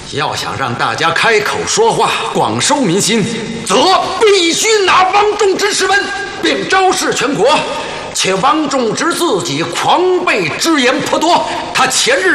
要想让大家开口说话，广收民心，则必须拿王仲之诗文，并昭示全国。且王仲之自己狂悖之言颇多，他前日